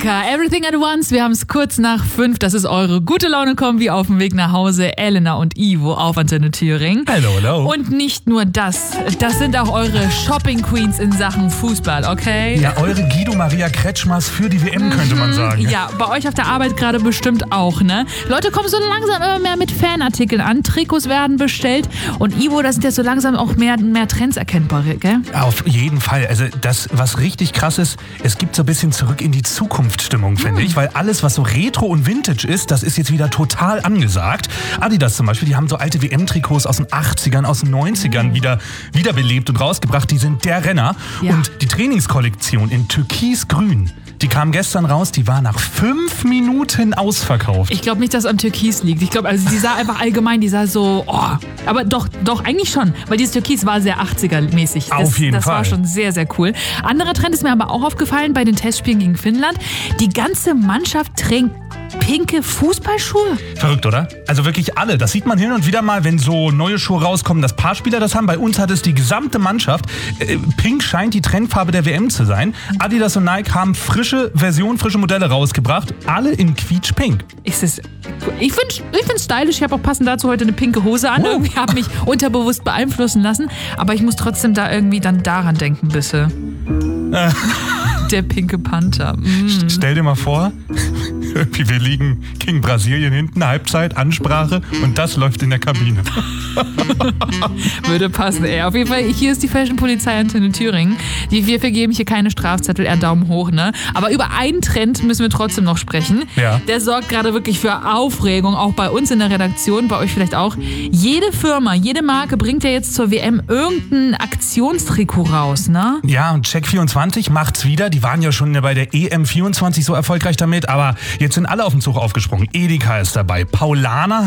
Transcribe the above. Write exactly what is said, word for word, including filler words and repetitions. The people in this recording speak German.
Anker, Everything at Once. Wir haben es kurz nach fünf. Das ist eure gute Laune-Kombi auf dem Weg nach Hause. Elena und Ivo auf Antenne Thüringen. Hallo, hallo. Und nicht nur das. Das sind auch eure Shopping-Queens in Sachen Fußball, okay? Ja, eure Guido Maria Kretschmers für die W M, könnte man sagen. Ja, bei euch auf der Arbeit gerade bestimmt auch, ne? Leute kommen so langsam immer mehr mit Fanartikeln an. Trikots werden bestellt. Und Ivo, da sind ja so langsam auch mehr, mehr Trends erkennbar, gell? Auf jeden Fall. Also das, was richtig krass ist, es gibt so ein bisschen zurück in die Zukunftsstimmung, finde hm. ich. Weil alles, was so Retro und Vintage ist, das ist jetzt wieder total angesagt. Adidas zum Beispiel, die haben so alte W M-Trikots aus den achtzigern, aus den neunzigern wieder wiederbelebt und rausgebracht. Die sind der Renner. Ja. Und die Trainingskollektion in Türkisgrün, die kam gestern raus, die war nach fünf Minuten ausverkauft. Ich glaube nicht, dass es am Türkis liegt. Ich glaube, also die sah einfach allgemein, die sah so, oh, aber doch, doch, eigentlich schon, weil dieses Türkis war sehr achtziger-mäßig. Das, Auf jeden das Fall. Das war schon sehr, sehr cool. Anderer Trend ist mir aber auch aufgefallen bei den Testspielen gegen Finnland. Die ganze Mannschaft trägt pinke Fußballschuhe. Verrückt, oder? Also wirklich alle. Das sieht man hin und wieder mal, wenn so neue Schuhe rauskommen, dass paar Spieler das haben. Bei uns hat es die gesamte Mannschaft. Äh, Pink scheint die Trendfarbe der W M zu sein. Adidas und Nike haben frische Versionen, frische Modelle rausgebracht. Alle in quietschpink. Ist es, ich finde ich find's stylisch. Ich habe auch passend dazu heute eine pinke Hose an. Oh. Irgendwie habe mich unterbewusst beeinflussen lassen. Aber ich muss trotzdem da irgendwie dann daran denken, bisschen. Äh. Der pinke Panther. Mm. Stell dir mal vor, irgendwie wir liegen gegen Brasilien hinten, Halbzeit, Ansprache und das läuft in der Kabine. Würde passen, ey. Auf jeden Fall, hier ist die Fashion-Polizei Antenne Thüringen. Die wir vergeben hier keine Strafzettel, eher Daumen hoch, ne? Aber über einen Trend müssen wir trotzdem noch sprechen. Ja. Der sorgt gerade wirklich für Aufregung, auch bei uns in der Redaktion, bei euch vielleicht auch. Jede Firma, jede Marke bringt ja jetzt zur W M irgendein Aktionstrikot raus, ne? Ja, und Check vierundzwanzig macht's wieder. Die waren ja schon bei der E M vierundzwanzig so erfolgreich damit, aber jetzt sind alle auf den Zug aufgesprungen. Edeka ist dabei, Paulaner